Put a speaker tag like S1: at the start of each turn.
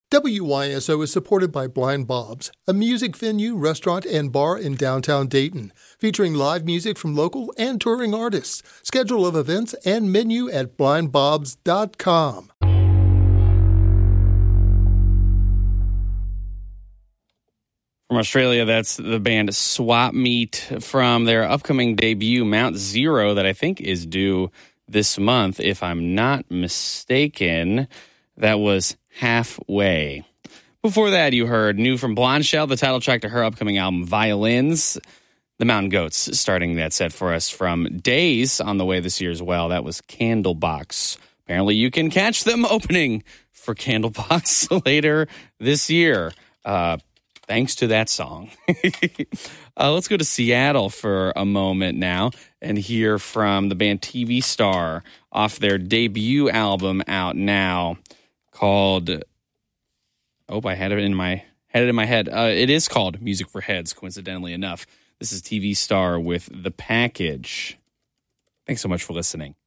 S1: WYSO is supported by Blind Bob's, a music venue, restaurant, and bar in downtown Dayton, featuring live music from local and touring artists. Schedule of events and menu at blindbobs.com.
S2: From Australia, that's the band Swap Meet from their upcoming debut, Mount Zero, that I think is due this month, if I'm not mistaken. That was Halfway. Before that, you heard new from Blonde Shell, the title track to her upcoming album, Violins. The Mountain Goats starting that set for us from Days on the way this year as well. That was Candlebox. Apparently you can catch them opening for Candlebox later this year. Thanks to that song. Let's go to Seattle for a moment now and hear from the band TV Star off their debut album out now called... Oh, I had it in my head. It is called Music for Heads, coincidentally enough. This is TV Star with The Package. Thanks so much for listening.